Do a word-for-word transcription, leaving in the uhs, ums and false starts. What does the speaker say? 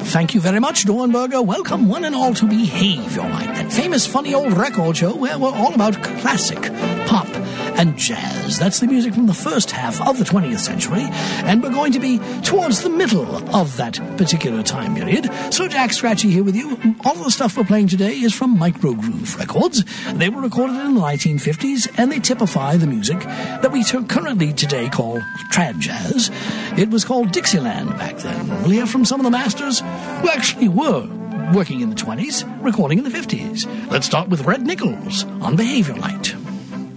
Thank you very much, Dornberger. Welcome one and all to Behave Your Light, that famous funny old record show where we're all about classic, pop, and jazz. That's the music from the first half of the twentieth century, and we're going to be towards the middle of that particular time period. So Jack Scratchy here with you. All of the stuff we're playing today is from Microgroove Records. They were recorded in the nineteen fifties, and they typify the music that we t- currently today call trad jazz. It was called Dixieland back then. We'll hear from some of the masters who actually were working in the twenties, recording in the fifties. Let's start with Red Nichols on Behave Your Light.